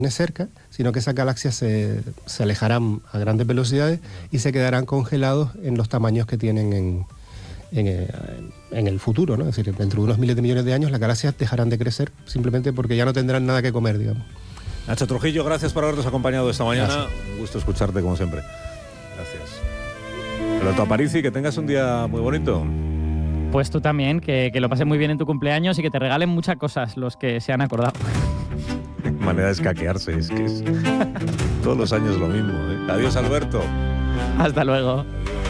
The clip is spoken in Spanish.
cerca, sino que esas galaxias se alejarán a grandes velocidades y se quedarán congelados en los tamaños que tienen en el futuro, ¿no? Es decir, dentro de unos miles de millones de años las galaxias dejarán de crecer simplemente porque ya no tendrán nada que comer, digamos. Nacho Trujillo, gracias por habernos acompañado esta mañana. Gracias. Un gusto escucharte como siempre. Gracias. Alberto Aparici, que tengas un día muy bonito. Pues tú también, que lo pases muy bien en tu cumpleaños y que te regalen muchas cosas los que se han acordado. Manera de escaquearse, es que es todos los años lo mismo, ¿eh? Adiós, Alberto. Hasta luego. Adiós.